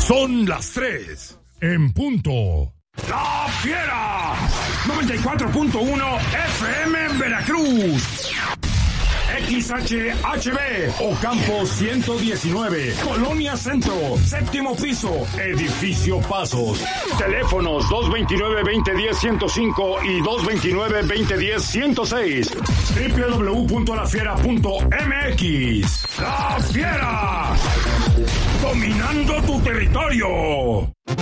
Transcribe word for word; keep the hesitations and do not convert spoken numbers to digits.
Son las tres en punto. ¡La Fiera! noventa y cuatro punto uno F M en Veracruz. X H H B, Ocampo ciento diecinueve, Colonia Centro, séptimo piso, Edificio Pasos. Teléfonos dos veintinueve, veinte diez, ciento cinco y dos veintinueve, veinte diez, ciento seis. doble u doble u doble u punto la fiera punto m x. ¡La Fiera! Dominando tu territorio.